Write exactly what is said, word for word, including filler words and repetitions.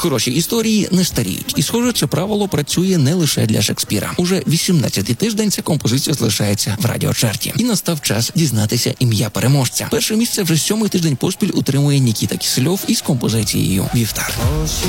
Хороші історії не старіють. І, схоже, це правило працює не лише для Шекспіра. Уже вісімнадцятий тиждень ця композиція залишається в радіочарті. І настав час дізнатися ім'я переможця. Перше місце вже сьомий тиждень поспіль утримує Нікіта Кісельов із композицією «Вівтар».